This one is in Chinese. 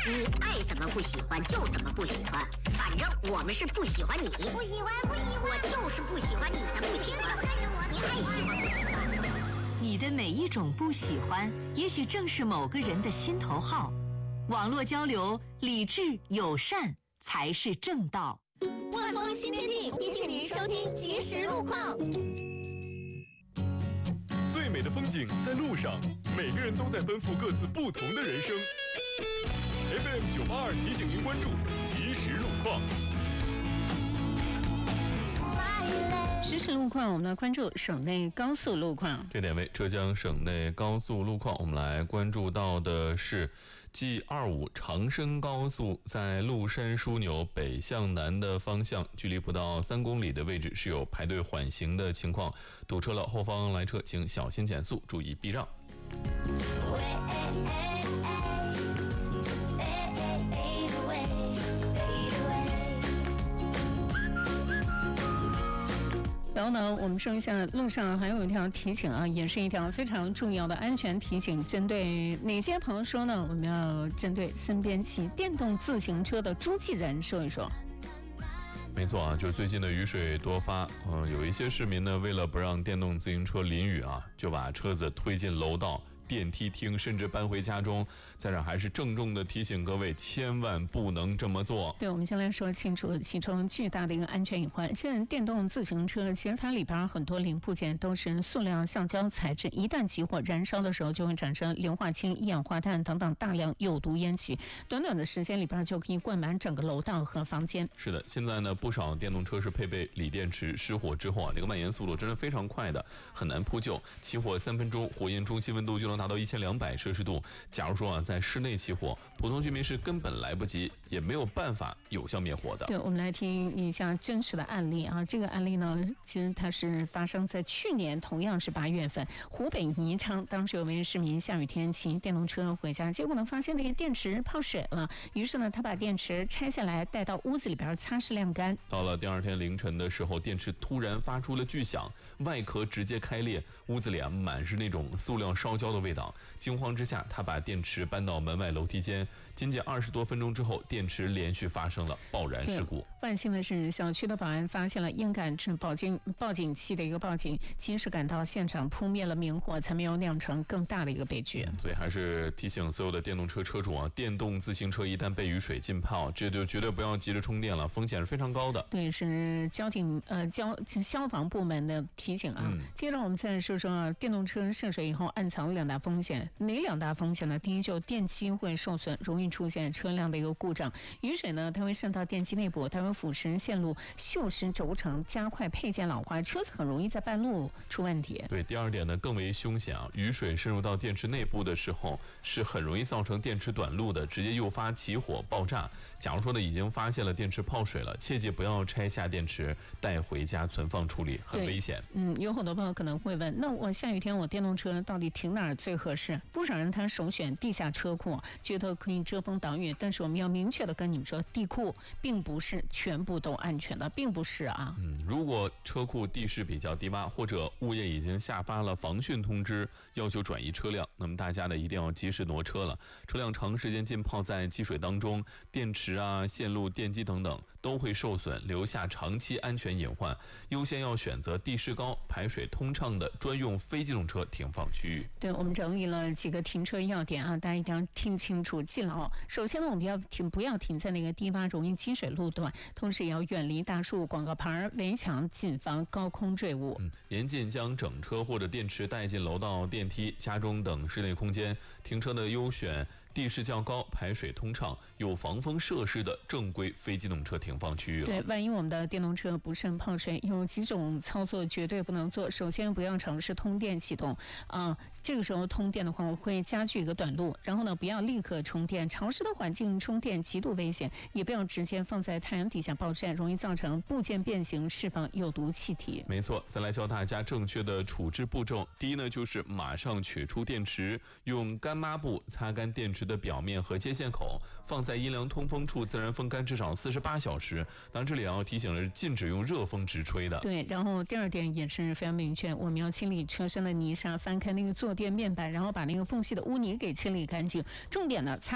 你爱怎么不喜欢就怎么不喜欢，反正我们是不喜欢你。 不喜欢， 我就是不喜欢你的不喜欢。你爱喜欢不喜欢？ 你的每一种不喜欢，也许正是某个人的心头好。网络交流，理智友善才是正道。 万丰新天地提醒您收听即时路况。 最美的风景在路上，每个人都在奔赴各自不同的人生。FM 982提醒您关注即时路况。 实时路况，我们来关注省内高速路况。 这点为浙江省内高速路况，我们来关注到的是 G25 长深高速在麓山枢纽北向南的方向，距离不到3公里的位置是有排队缓行的情况，堵车了，后方来车请小心减速，注意避让。 然后呢，我们说一下路上还有一条提醒啊，也是一条非常重要的安全提醒。针对哪些朋友说呢？我们要针对身边骑电动自行车的诸暨人说一说。 没错啊，就是最近的雨水多发，有一些市民呢，为了不让电动自行车淋雨啊，就把车子推进楼道、电梯厅，甚至搬回家中。在这还是郑重的提醒各位，千万不能这么做。 对，我们先来说清楚其中巨大的一个安全隐患。现在电动自行车其实它里边很多零部件都是塑料、橡胶材质，一旦起火燃烧的时候，就会产生硫化氢、一氧化碳等等大量有毒烟气，短短的时间里边就可以灌满整个楼道和房间。是的，现在呢，不少电动车是配备锂电池，失火之后啊，这个蔓延速度真的非常快的，很难扑救。起火3分钟，火焰中心温度就能达到1200摄氏度。假如说啊，在室内起火，普通居民是根本来不及，也没有办法有效灭火的。 对，我们来听一下真实的案例啊。这个案例呢，其实它是发生在去年，同样是8月份，湖北宜昌，当时有位市民下雨天骑电动车回家，结果呢发现那个电池泡水了，于是呢他把电池拆下来带到屋子里边擦拭晾干。 到了第2天凌晨的时候，电池突然发出了巨响，外壳直接开裂，屋子里啊满是那种塑料烧焦的味道。惊慌之下，他把电池搬到门外楼梯间，仅20多分钟之后，电池连续发生了爆燃事故。 万幸的是，小区的保安发现了烟感知报警器的一个报警，及时赶到现场扑灭了明火，才没有酿成更大的一个悲剧。 所以还是提醒所有的电动车车主啊，电动自行车一旦被雨水浸泡，这就绝对不要急着充电了，风险是非常高的。 对，是消防部门的提醒啊。接着我们再说说电动车涉水以后暗藏2大风险。哪2大风险呢？第一，就电机会受损，容易出现车辆的一个故障。雨水呢，它会渗到电机内部，它会腐蚀线路，锈蚀轴承，加快配件老化，车子很容易在半路出问题。 对，第2点呢更为凶险啊，雨水渗入到电池内部的时候，是很容易造成电池短路的，直接诱发起火爆炸。假如说呢已经发现了电池泡水了，切记不要拆下电池带回家存放处理，很危险。 有很多朋友可能会问，那我下雨天我电动车到底停哪儿最合适？不少人他首选地下车库，觉得可以遮风挡雨，但是我们要明确的跟你们说，地库并不是全部都安全的，并不是啊。 如果车库地势比较低洼，或者物业已经下发了防汛通知，要求转移车辆，那么大家呢一定要及时挪车了。车辆长时间浸泡在积水当中，电池啊、线路、电机等等都会受损，留下长期安全隐患。优先要选择地势高、排水通畅的专用非机动车停放区域。 对，我们整理了几个停车要点啊，大家一定要听清楚记牢。首先呢，我们不要停在那个低洼容易积水路段，同时也要远离大树、广告牌、围墙，谨防高空坠物。 严禁将整车或者电池带进楼道、电梯、家中等室内空间。停车的优选地势较高、排水通畅、有防风设施的正规非机动车停放区域了。 对，万一我们的电动车不慎泡水，有几种操作绝对不能做。首先，不要尝试通电启动这个时候通电的话，会加剧一个短路。然后呢，不要立刻充电，潮湿的环境充电极度危险。也不要直接放在太阳底下暴晒，容易造成部件变形，释放有毒气体。 没错，再来教大家正确的处置步骤。第一呢，就是马上取出电池，用干抹布擦干电池的表面和接线口，放在阴凉通风处自然风干至少48小时。当然这里要提醒的是，禁止用热风直吹的。 对，然后第2点也是非常明确，我们要清理车身的泥沙，翻开那个坐垫面板，然后把那个缝隙的污泥给清理干净。重点呢，擦